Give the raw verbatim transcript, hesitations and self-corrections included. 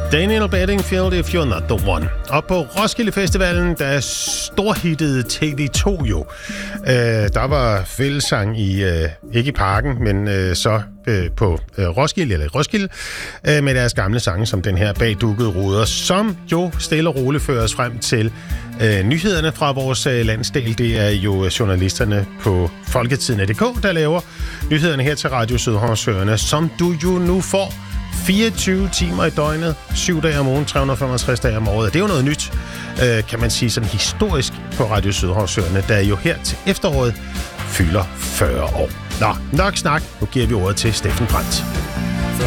Daniel Bedingfield, If You're Not The One. Og på Roskilde Festivalen, der storhittede T V to jo. Øh, der var fællessang i, øh, ikke i parken, men øh, så øh, på øh, Roskilde, eller Roskilde, øh, med deres gamle sange, som den her bagdukkede ruder, som jo stille og roligt fører os frem til øh, nyhederne fra vores øh, landsdel. Det er jo journalisterne på Folketiden punktum d k, der laver nyhederne her til Radio Sydhavnsøerne, som du jo nu får fireogtyve timer i døgnet, syv dage om ugen, tre hundrede og femogtres dage om året. Det er jo noget nyt, øh, kan man sige, sådan historisk på Radio Sydhavnsøerne, der jo her til efteråret fylder fyrre år. Nå, nok snak. Nu giver vi ordet til Steffen Brandt.